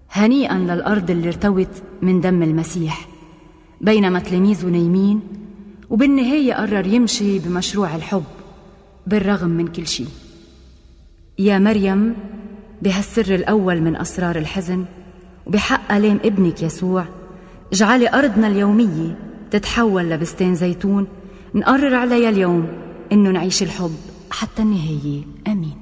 هنيئا للأرض اللي ارتوت من دم المسيح، بينما تلاميذه نايمين، وبالنهاية قرر يمشي بمشروع الحب بالرغم من كل شيء. يا مريم، بهالسر الأول من أسرار الحزن وبحق آلام ابنك يسوع، اجعلي أرضنا اليومية تتحول لبستان زيتون نقرر عليها اليوم إنه نعيش الحب حتى النهاية. آمين.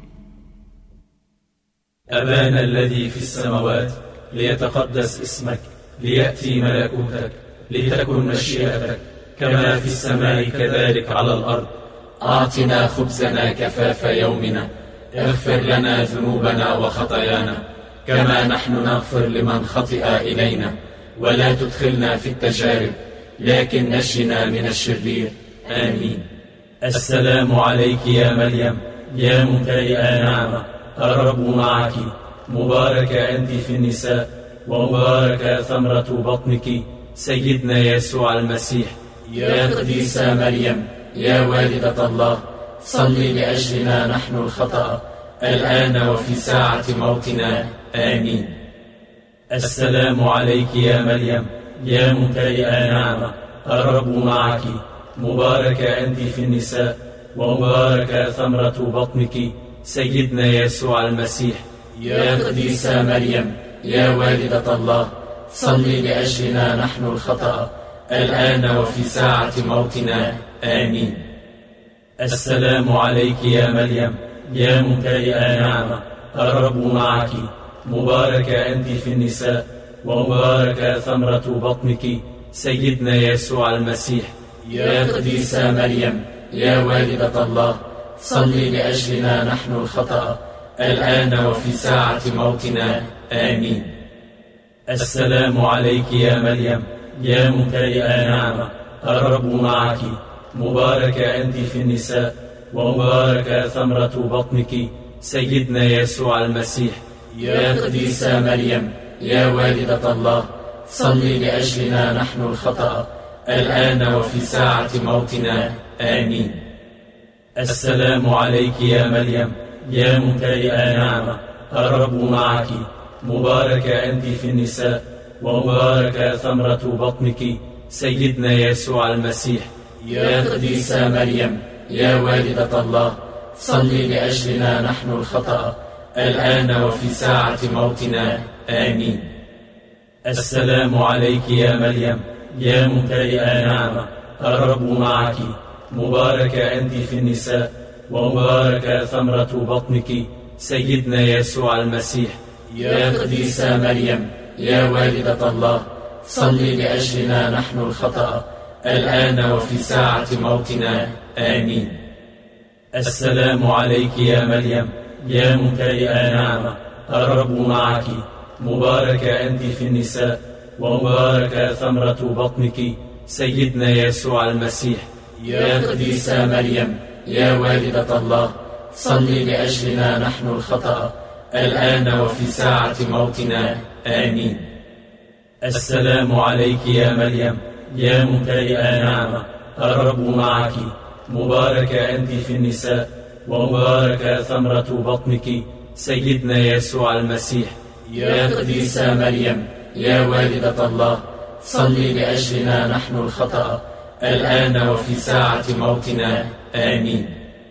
أبانا الذي في السماوات، ليتقدس اسمك، ليأتي ملكوتك، لتكن مشيئتك كما في السماء كذلك على الأرض. أعطنا خبزنا كفاف يومنا، اغفر لنا ذنوبنا وخطايانا كما نحن نغفر لمن خطئ إلينا، ولا تدخلنا في التجارب لكن نجنا من الشرير. آمين. السلام عليك يا مريم، يا ممتلئة نعمة، الرب معك، مباركة أنت في النساء، ومباركة ثمرة بطنك سيدنا يسوع المسيح. يا قديسة مريم، يا والدة الله، صلي لأجلنا نحن الخطأ الآن وفي ساعة موتنا. آمين. السلام عليك يا مريم، يا ممتلئة نعمة، الرب معك، مباركة أنت في النساء، ومباركة ثمرة بطنك سيدنا يسوع المسيح. يا قديسة مريم، يا والدة الله، صلي لأجلنا نحن الخطأ الآن وفي ساعة موتنا. آمين. السلام عليك يا مريم، يا ممتلئة نعمة، الرب معك، مباركة أنت في النساء، ومباركة ثمرة بطنك سيدنا يسوع المسيح. يا قديسة مريم، يا والدة الله، صلي لأجلنا نحن الخطأ الآن وفي ساعة موتنا. آمين. السلام عليك يا مريم، يا ممتلئة نعمة، الرب معك، مباركة أنت في النساء، ومباركة ثمرة بطنك سيدنا يسوع المسيح. يا قديسة مريم، يا والدة الله، صلي لأجلنا نحن الخطأ الآن وفي ساعة موتنا. آمين. السلام عليك يا مريم، يا ممتلئة نعمة، الرب معك، مباركة أنت في النساء، ومباركة ثمرة بطنك سيدنا يسوع المسيح. يا قديسة مريم، يا والدة الله، صلي لأجلنا نحن الخطأ الآن وفي ساعة موتنا. آمين. السلام عليك يا مريم، يا ممتلئة نعمة، الرب معك، مباركة أنت في النساء، ومباركة ثمرة بطنك سيدنا يسوع المسيح. يا قديسة مريم، يا والدة الله، صلي لأجلنا نحن الخطأ الآن وفي ساعة موتنا. آمين. السلام عليك يا مريم، يا ممتلئة نعمة، الرب معك، مباركة أنت في النساء، ومباركة ثمرة بطنك سيدنا يسوع المسيح. يا قديسة مريم، يا والدة الله، صلي لأجلنا نحن الخطأ الآن وفي ساعة موتنا. آمين. السلام عليك يا مريم، يا ممتلئة نعمة، الرب معك، مباركة أنت في النساء، ومباركة ثمرة بطنك سيدنا يسوع المسيح. يا قديسة مريم، يا والدة الله، صلي لأجلنا نحن الخطأ الآن وفي ساعة موتنا. آمين.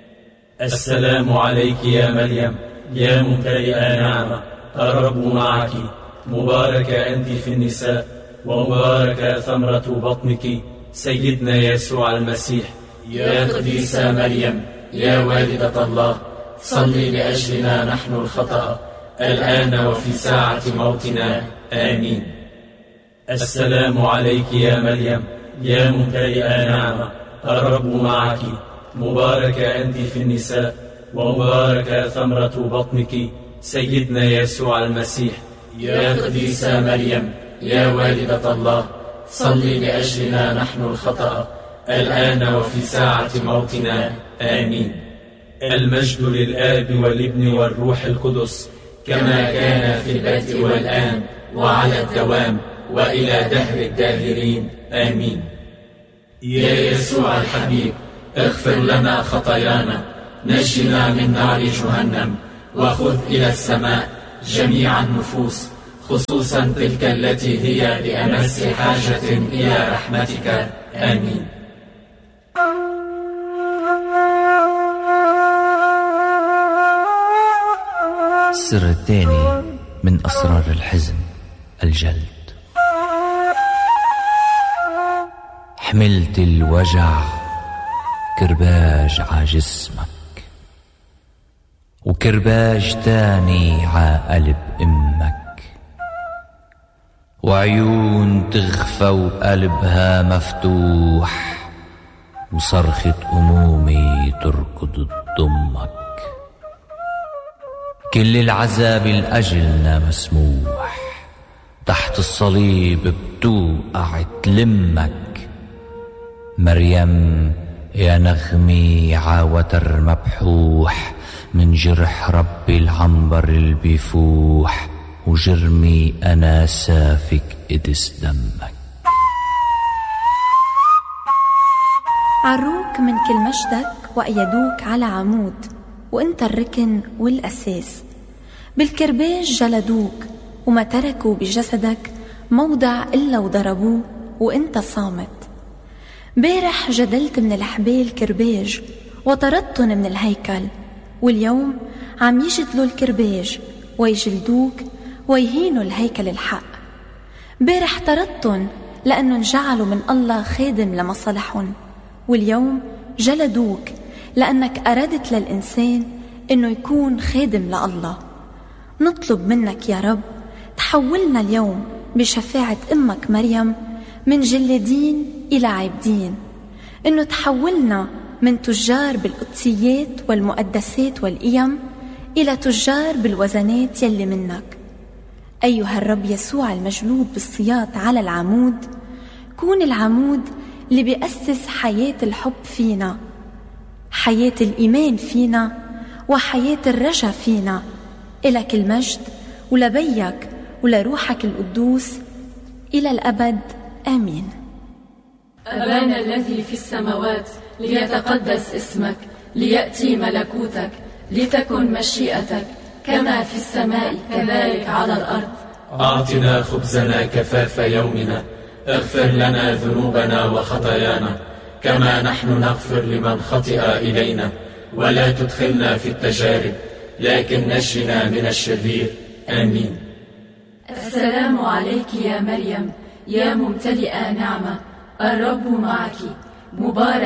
السلام عليك يا مريم، يا ممتلئة نعمة، الرب معك، مباركة أنت في النساء، ومباركة ثمرة بطنك سيدنا يسوع المسيح. يا قديسة مريم، يا والدة الله، صلي لأجلنا نحن الخطأ الآن وفي ساعة موتنا. آمين. السلام عليك يا مريم، يا ممتلئة نعمة، الرب معك، مباركة أنت في النساء، ومباركة ثمرة بطنك سيدنا يسوع المسيح. يا قديسة مريم، يا والدة الله، صلي لأجلنا نحن الخطأ الآن وفي ساعة موتنا. آمين. المجد للآب والابن والروح القدس، كما كان في البدء والآن وعلى الدوام وإلى دهر الداهرين. آمين. يا يسوع الحبيب، اغفر لنا خطايانا، نجنا من نار جهنم، وخذ إلى السماء جميع النفوس، خصوصا تلك التي هي بأمس حاجة إلى رحمتك. آمين. السر الثاني من أسرار الحزن الجلد. حملت الوجع كرباج ع جسمك، وكرباج تاني ع قلب أمك، وعيون تغفى وقلبها مفتوح، وصرخة أمومي تركض تضمك. كل العذاب لأجلنا مسموح، تحت الصليب بتوقع تلمك. مريم يا نغمي عوتر مبحوح، من جرح ربي العنبر البيفوح، وجرمي أنا سافك إدس دمك. عروك من كل مجدك وأيدوك على عمود، وانت الركن والأساس. بالكرباج جلدوك وما تركوا بجسدك موضع إلا وضربوه، وانت صامت. بارح جدلت من الحبال كرباج وطردتن من الهيكل، واليوم عم يجدلوا الكرباج ويجلدوك ويهينوا الهيكل الحق. بارح طردتن لأنه انجعلوا من الله خادم لمصالحهم، واليوم جلدوك لأنك أردت للإنسان إنه يكون خادم لله. نطلب منك يا رب تحولنا اليوم بشفاعة أمك مريم من جلادين إلى عابدين، إنه تحولنا من تجار بالقدسيات والمقدسات والقيم إلى تجار بالوزنات يلي منك. أيها الرب يسوع المجلود بالصياط على العمود، كون العمود اللي بيأسس حياة الحب فينا، حياة الإيمان فينا، وحياة الرجا فينا. إلك المجد ولبيك ولروحك القدوس إلى الأبد. آمين. أبانا الذي في السماوات، ليتقدس اسمك، ليأتي ملكوتك، لتكن مشيئتك كما في السماء كذلك على الأرض. أعطنا خبزنا كفاف يومنا، اغفر لنا ذنوبنا وخطايانا كما نحن نغفر لمن خطئ إلينا، ولا تدخلنا في التجارب لكن نجنا من الشرير. آمين. السلام عليك يا مريم، يا ممتلئة نعمة، الرب معك، مبارك